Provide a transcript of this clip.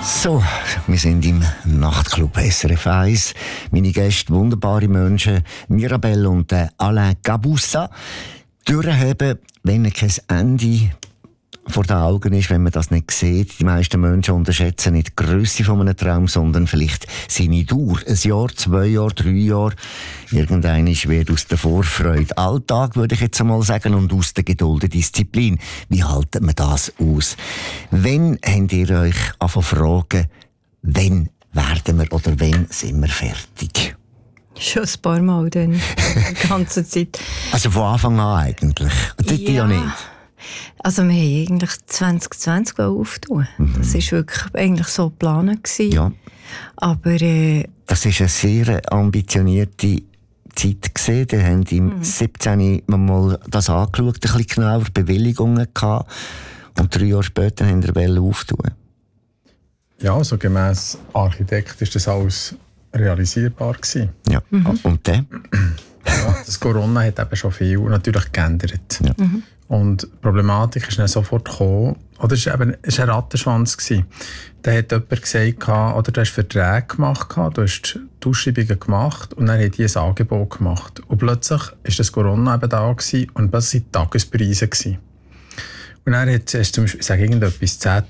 So, wir sind im Nachtclub SRF 1. Meine Gäste, wunderbare Menschen, Mirabelle und Alain Gabussa. Durchheben, wenn kein Ende vor den Augen ist, wenn man das nicht sieht. Die meisten Menschen unterschätzen nicht die Grösse von einem Traum, sondern vielleicht seine Dauer. Ein Jahr, 2 Jahre, 3 Jahre. Irgendein wird aus der Vorfreude Alltag, würde ich jetzt einmal sagen, und aus der Geduld Disziplin. Wie haltet man das aus? Wann habt ihr euch fragen, wann werden wir oder wann sind wir fertig? Schon ein paar Mal dann, die ganze Zeit. Also von Anfang an eigentlich? Ja nicht. Also wir haben eigentlich 2020 auftun. Das war wirklich eigentlich so geplant. Ja. Aber das war eine sehr ambitionierte Zeit gewesen. Wir haben im 17. mal das angeschaut, ein bisschen genauer, Bewilligungen gehabt. Und 3 Jahre später haben wir auftun. Ja, also gemäss Architekt ist das alles realisierbar gewesen. Ja. Und dann? Ja, das Corona hat eben schon viel natürlich geändert. Ja. Und die Problematik ist dann sofort gekommen, oder es war ein Rattenschwanz gewesen. Da hat jemand gesagt, oder du hast Verträge gemacht, du hast die Ausschreibungen gemacht und dann hat die ein Angebot gemacht. Und plötzlich war das Corona eben da gewesen, und plötzlich waren die Tagespreise gewesen. Und dann hat es zum Beispiel, ich sage irgendetwas, 10'000